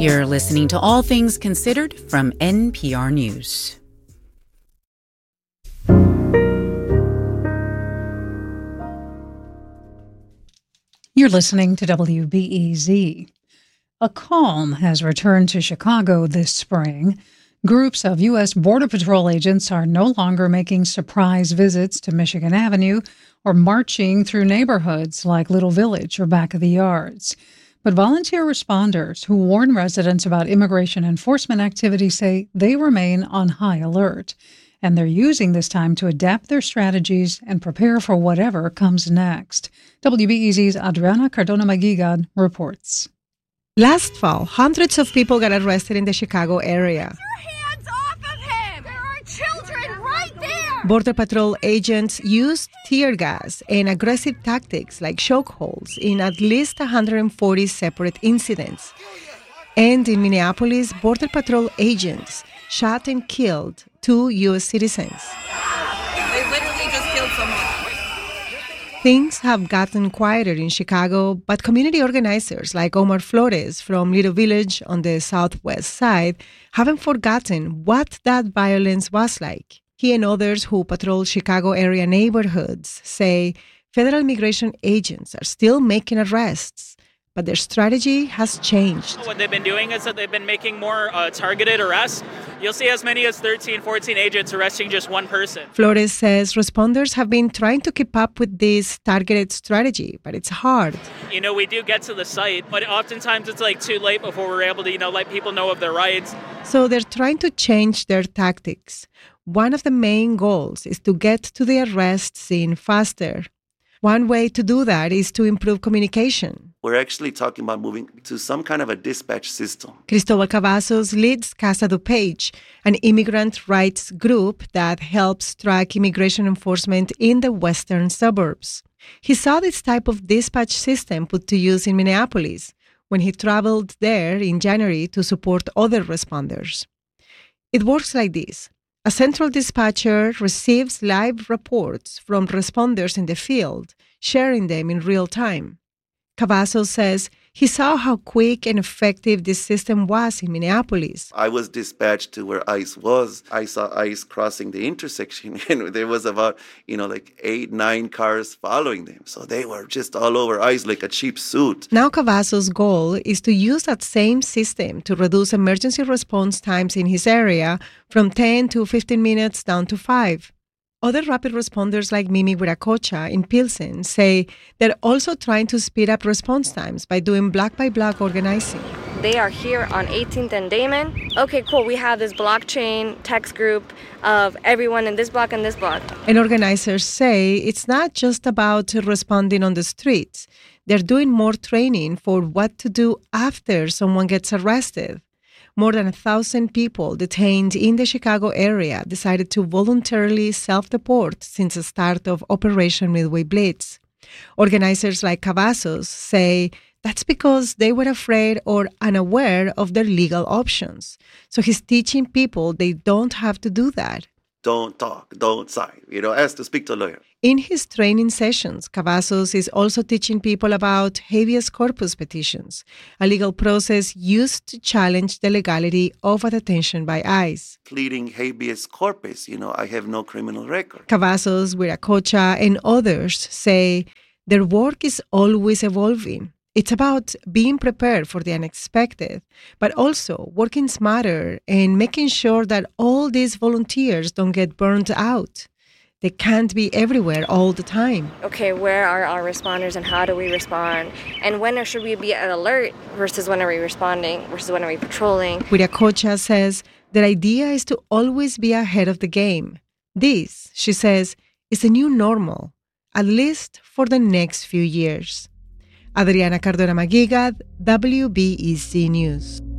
You're listening to All Things Considered from NPR News. You're listening to WBEZ. A calm has returned to Chicago this spring. Groups of U.S. Border Patrol agents are no longer making surprise visits to Michigan Avenue or marching through neighborhoods like Little Village or Back of the Yards. But volunteer responders who warn residents about immigration enforcement activity say they remain on high alert, and they're using this time to adapt their strategies and prepare for whatever comes next. WBEZ's Adriana Cardona-Maguigad reports. Last fall, hundreds of people got arrested in the Chicago area. Get your hands off of him! There are children right there! Border Patrol agents used tear gas and aggressive tactics like chokeholds in at least 140 separate incidents. And in Minneapolis, Border Patrol agents shot and killed 2 U.S. citizens. They literally just killed someone. Things have gotten quieter in Chicago, but community organizers like Omar Flores from Little Village on the southwest side haven't forgotten what that violence was like. He and others who patrol Chicago area neighborhoods say federal immigration agents are still making arrests, but their strategy has changed. What they've been doing is that they've been making more targeted arrests. You'll see as many as 13, 14 agents arresting just one person. Flores says responders have been trying to keep up with this targeted strategy, but it's hard. We do get to the site, but oftentimes it's too late before we're able to, let people know of their rights. So they're trying to change their tactics. One of the main goals is to get to the arrest scene faster. One way to do that is to improve communication. We're actually talking about moving to some kind of a dispatch system. Cristobal Cavazos leads Casa DuPage, an immigrant rights group that helps track immigration enforcement in the western suburbs. He saw this type of dispatch system put to use in Minneapolis when he traveled there in January to support other responders. It works like this. A central dispatcher receives live reports from responders in the field, sharing them in real time. Cavazos says he saw how quick and effective this system was in Minneapolis. I was dispatched to where ICE was. I saw ICE crossing the intersection, and there was about, 8, 9 cars following them. So they were just all over ICE like a cheap suit. Now Cavazos' goal is to use that same system to reduce emergency response times in his area from 10 to 15 minutes down to 5. Other rapid responders like Mimi Wiracocha in Pilsen say they're also trying to speed up response times by doing block-by-block organizing. They are here on 18th and Damon. Okay, cool. We have this blockchain text group of everyone in this block and this block. And organizers say it's not just about responding on the streets. They're doing more training for what to do after someone gets arrested. More than 1,000 people detained in the Chicago area decided to voluntarily self-deport since the start of Operation Midway Blitz. Organizers like Cavazos say that's because they were afraid or unaware of their legal options. So he's teaching people they don't have to do that. Don't talk, don't sign, ask to speak to a lawyer. In his training sessions, Cavazos is also teaching people about habeas corpus petitions, a legal process used to challenge the legality of a detention by ICE. Pleading habeas corpus, I have no criminal record. Cavazos, Wiracocha, and others say their work is always evolving. It's about being prepared for the unexpected, but also working smarter and making sure that all these volunteers don't get burned out. They can't be everywhere all the time. Okay, where are our responders and how do we respond? And when should we be at alert versus when are we responding versus when are we patrolling? Wiracocha says the idea is to always be ahead of the game. This, she says, is the new normal, at least for the next few years. Adriana Cardona-Maguigad, WBEZ News.